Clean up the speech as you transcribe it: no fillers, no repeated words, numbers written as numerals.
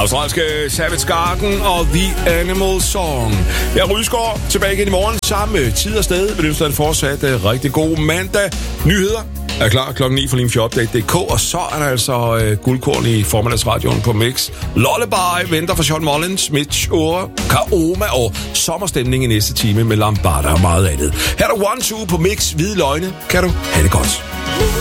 Australske Savage Garden og The Animal Song. Jeg er Rydskov, tilbage igen i morgen, samme tid og sted. Vi ønsker en fortsat rigtig god mandag. Nyheder er klar klokken 9 for Limfjord.dk, og så er der altså guldkorn i formiddagsradioen på Mix. Lullaby venter for Sean Mullins, Mitch Ure, Kaoma og sommerstemning i næste time med Lambada og meget andet. Her er der One Two på Mix, Hvide Løgne. Kan du have det godt.